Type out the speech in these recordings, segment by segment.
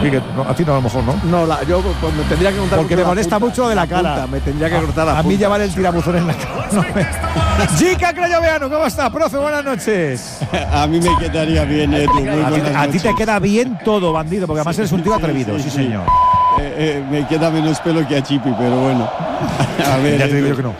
A ti no, a lo mejor, ¿no? No, yo pues, me tendría que contar. Porque me molesta mucho de la cara. Me tendría que cortar la punta. A mí llevar el tirabuzón en la cara. No Jica Crayoveanu, ¿cómo está, profe? Buenas noches. A mí me quedaría bien, Edu. A ti te queda bien todo, bandido, porque además eres un tío atrevido, sí señor. Me queda menos pelo que a Chipi, pero bueno. A ver, ya te digo yo que no.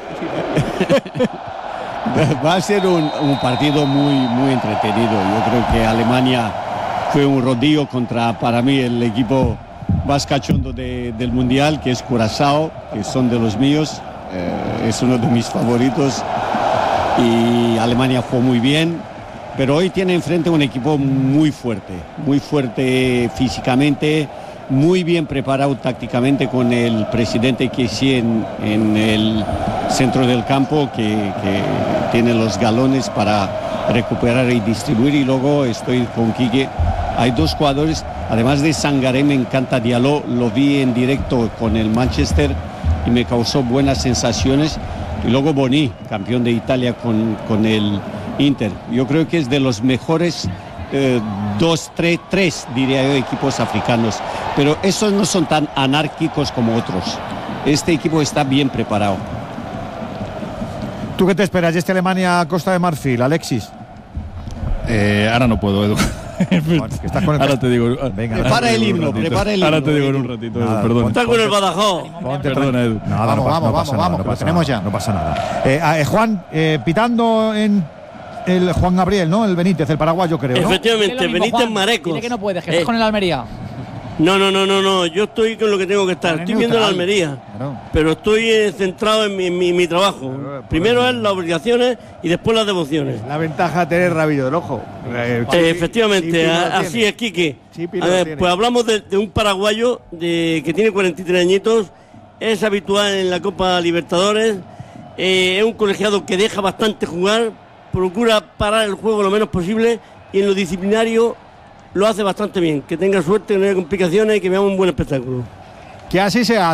Va a ser un partido muy entretenido. Yo creo que Alemania fue un rodillo contra, para mí, el equipo más cachondo del Mundial, que es Curazao, que son de los míos. Es uno de mis favoritos. Y Alemania fue muy bien. Pero hoy tiene enfrente un equipo muy fuerte físicamente, muy bien preparado tácticamente, con el presidente que sí en el centro del campo, que tiene los galones para recuperar y distribuir. Y luego estoy con Quique. Hay dos jugadores, además de Sangaré, me encanta Diallo, lo vi en directo con el Manchester y me causó buenas sensaciones. Y luego Boni, campeón de Italia con el Inter. Yo creo que es de los mejores tres, diría yo, equipos africanos. Pero esos no son tan anárquicos como otros. Este equipo está bien preparado. ¿Tú qué te esperas de este Alemania-Costa de Marfil, Alexis? Ahora no puedo, Edu. Bueno, que estás con el ahora te digo. Venga, prepara el himno. Ahora te digo en un ratito, nada, perdón. Está con el Badajoz. Perdona, Edu. Nada, vamos, que lo tenemos ya. No pasa nada. Juan, pitando en el Juan Gabriel, ¿no? El Benítez, el paraguayo, creo, ¿no? Efectivamente, Benítez Marecos. Dile que no puedes, que estás con el Almería. No, yo estoy con lo que tengo que estar. Estoy viendo la Almería, pero estoy centrado en mi trabajo. Primero es las obligaciones y después las devociones. La ventaja de tener rabillo del ojo. Efectivamente, así es, Quique. A ver, pues hablamos de un paraguayo que tiene 43 añitos, es habitual en la Copa Libertadores, es un colegiado que deja bastante jugar, procura parar el juego lo menos posible y en lo disciplinario lo hace bastante bien. Que tenga suerte, que no haya complicaciones y que veamos un buen espectáculo. Que así sea.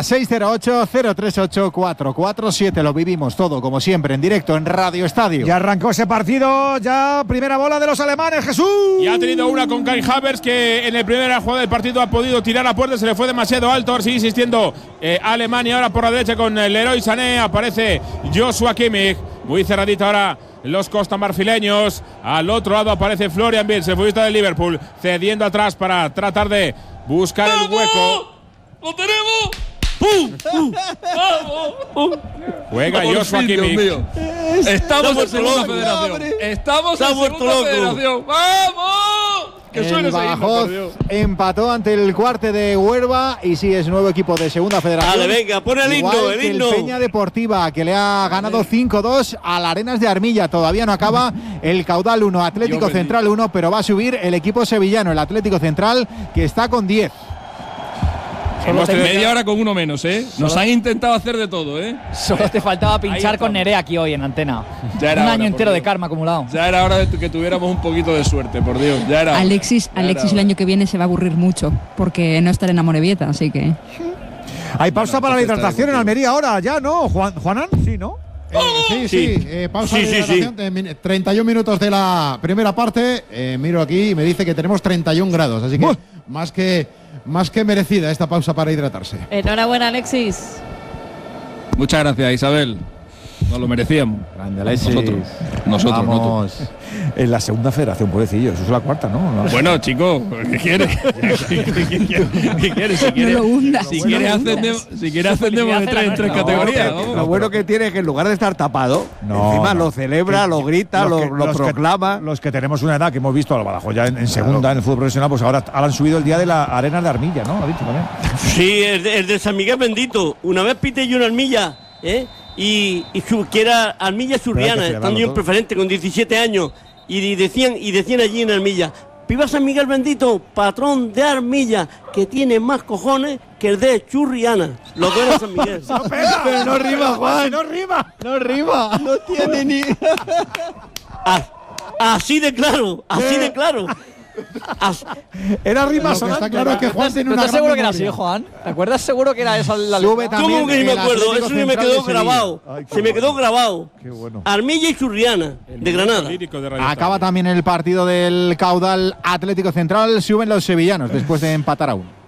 608-038-447. Lo vivimos todo, como siempre, en directo en Radio Estadio. Ya arrancó ese partido. Ya primera bola de los alemanes, Jesús. Y ha tenido una con Kai Havertz, que en el primer jugada del partido ha podido tirar a puerta. Se le fue demasiado alto. Ahora sigue insistiendo Alemania. Ahora por la derecha con Leroy Sané. Aparece Joshua Kimmich. Muy cerradito ahora los costamarfileños. Al otro lado aparece Florian Wirtz, el futbolista del Liverpool, cediendo atrás para tratar de buscar el hueco. ¡Lo tenemos! ¡Vamos! Juega Joshua Kimmich. Estamos en segunda federación. Estamos en segunda federación. ¡Vamos! Que suene ese himno, por Dios. Empató ante el Cuarte de Huelva y sí, es nuevo equipo de segunda federación. Vale, venga, pon el himno, el himno. El Peña Deportiva, que le ha ganado 5-2 al Arenas de Armilla. Todavía no acaba el Caudal 1, Atlético Central 1, pero va a subir el equipo sevillano, el Atlético Central, que está con 10. Media hora con uno menos, ¿eh? Nos han intentado hacer de todo, ¿eh? Solo te faltaba pinchar con Nerea aquí hoy en antena. Ya era un hora, año entero Dios. de karma acumulado. Ya era hora de que tuviéramos un poquito de suerte, por Dios. Ya era Alexis el año que viene se va a aburrir mucho porque no estará en Amorebieta, así que… Hay pausa para la hidratación en Almería ahora, ya, ¿no? ¿Juanan? Sí, ¿no? Pausa de hidratación, 31 minutos de la primera parte. Miro aquí y me dice que tenemos 31 grados, así que más que merecida esta pausa para hidratarse. Enhorabuena, Alexis. Muchas gracias, Isabel. Nos lo merecíamos. Grande, Alexis. Nosotros. Vamos. En la segunda federación, pobrecillo. Eso es la cuarta, ¿no? Bueno, chico, ¿qué quieres? ¿Qué quieres? Si quieres, no lo hundas. si quieres ascendemos en tres categorías. Lo bueno que tiene es que en lugar de estar tapado, encima lo celebra, lo grita, lo proclama. Los que tenemos una edad que hemos visto a Badajoz ya en segunda, en el fútbol profesional, pues ahora han subido el día de la Arena de Armilla, ¿no? Ha dicho también. Sí, el de San Miguel bendito. Una vez pité yo una Armilla, y que era Armilla Surriana, estando yo en preferente con 17 años, y decían allí en Armilla: viva San Miguel bendito, patrón de Armilla, que tiene más cojones que el de Churriana. Los dos eran San Miguel. Pero no rima, Juan. No rima. No tiene ni… Así de claro. Era rima Está claro que Juan tiene una ¿Estás seguro que era así, Juan? ¿Te acuerdas seguro que era eso la Sube también. ¿Cómo que no me acuerdo? Eso me quedó grabado. Se me quedó grabado. Qué bueno. Armilla y Churriana, de Granada. Acaba también el partido del Caudal Atlético Central. Suben los sevillanos después de empatar a uno.